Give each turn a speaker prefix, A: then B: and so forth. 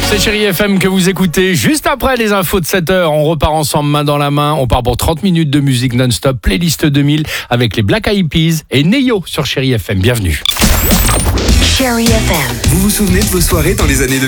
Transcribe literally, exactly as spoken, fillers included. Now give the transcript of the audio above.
A: C'est Chérie F M que vous écoutez. Juste après les infos de sept heures, on repart ensemble main dans la main. On part pour trente minutes de musique non-stop, playlist deux mille avec les Black Eyed Peas et Neyo sur Chérie F M. Bienvenue.
B: Chérie F M.
C: Vous vous souvenez de vos soirées dans les années deux mille ?